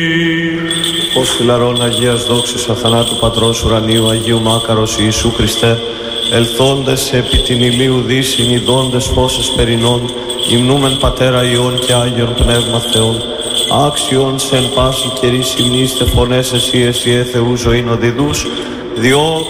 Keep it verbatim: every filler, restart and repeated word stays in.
Ως φιλαρών Αγίας δόξης αθανάτου Πατρός ουρανίου Αγίου Μάκαρος Ιησού Χριστέ, ελθόντες επί την ηλίου δύσιν ιδώντες φώσες περινών, υμνούμεν Πατέρα Υιόν και Άγιον Πνεύμα Θεόν, άξιον σε εν πάση καιρή συμνήστε φωνές εσύ εσύ ε Θεού ζωήν οδηδούς, διώξ